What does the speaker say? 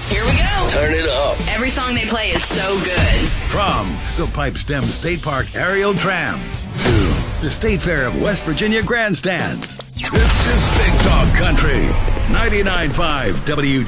Here we go. Turn it up. Every song they play is so good. From the Pipestem State Park aerial trams to the State Fair of West Virginia grandstands. This is Big Dog Country. 99.5 W.